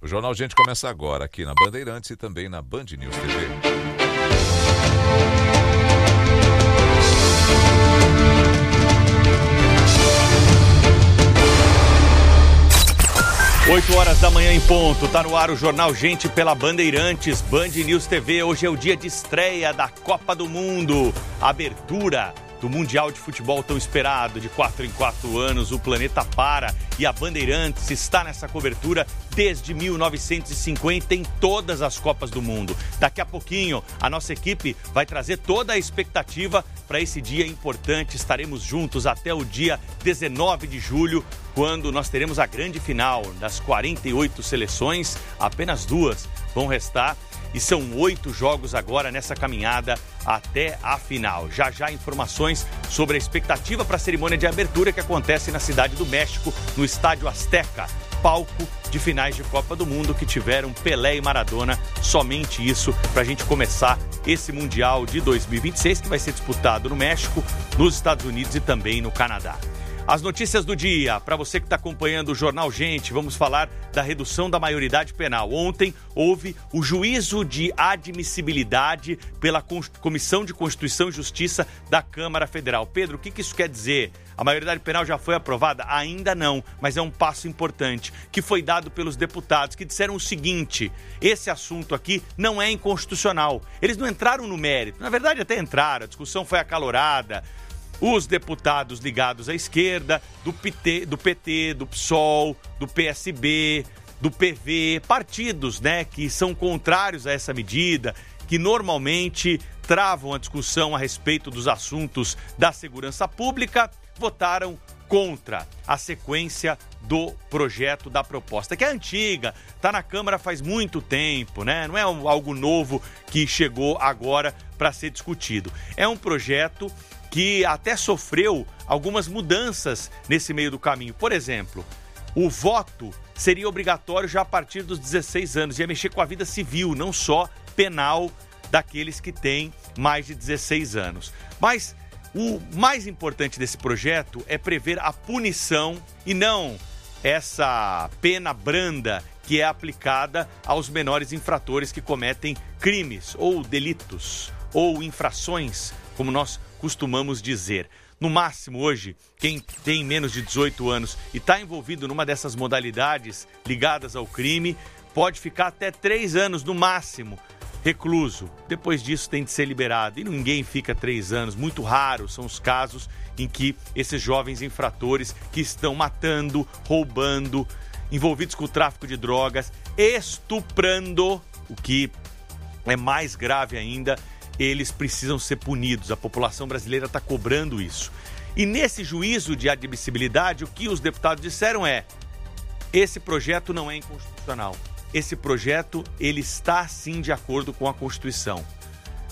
O Jornal Gente começa agora aqui na Bandeirantes e também na Band News TV. 8 da manhã em ponto, tá no ar o Jornal Gente pela Bandeirantes, Band News TV. Hoje é o dia de estreia da Copa do Mundo, abertura do Mundial de Futebol tão esperado. De 4 em 4 anos o planeta para e a Bandeirantes está nessa cobertura desde 1950 em todas as Copas do Mundo. Daqui a pouquinho a nossa equipe vai trazer toda a expectativa para esse dia importante. Estaremos juntos até o dia 19 de julho, quando nós teremos a grande final. Das 48 seleções, apenas 2 vão restar. E são 8 jogos agora nessa caminhada até a final. Já já informações sobre a expectativa para a cerimônia de abertura que acontece na Cidade do México, no Estádio Azteca, palco de finais de Copa do Mundo que tiveram Pelé e Maradona. Somente isso para a gente começar esse Mundial de 2026, que vai ser disputado no México, nos Estados Unidos e também no Canadá. As notícias do dia, para você que está acompanhando o Jornal Gente, vamos falar da redução da maioridade penal. Ontem houve o juízo de admissibilidade pela Comissão de Constituição e Justiça da Câmara Federal. Pedro, o que isso quer dizer? A maioridade penal já foi aprovada? Ainda não, mas é um passo importante que foi dado pelos deputados, que disseram o seguinte: esse assunto aqui não é inconstitucional. Eles não entraram no mérito, na verdade até entraram, a discussão foi acalorada. Os deputados ligados à esquerda, do PT, do PSOL, do PSB, do PV, partidos, que são contrários a essa medida, que normalmente travam a discussão a respeito dos assuntos da segurança pública, votaram contra a sequência do projeto da proposta, que é antiga, está na Câmara faz muito tempo, não é algo novo que chegou agora para ser discutido. É um projeto que até sofreu algumas mudanças nesse meio do caminho. Por exemplo, o voto seria obrigatório já a partir dos 16 anos, ia mexer com a vida civil, não só penal daqueles que têm mais de 16 anos. Mas o mais importante desse projeto é prever a punição e não essa pena branda que é aplicada aos menores infratores que cometem crimes ou delitos ou infrações, como nós costumamos dizer. No máximo, hoje, quem tem menos de 18 anos e está envolvido numa dessas modalidades ligadas ao crime, pode ficar até 3 anos, no máximo, recluso. Depois disso, tem de ser liberado. E ninguém fica 3 anos. Muito raros são os casos em que esses jovens infratores que estão matando, roubando, envolvidos com o tráfico de drogas, estuprando, o que é mais grave ainda, eles precisam ser punidos. A população brasileira está cobrando isso. E nesse juízo de admissibilidade, o que os deputados disseram é: esse projeto não é inconstitucional. Esse projeto, ele está sim de acordo com a Constituição.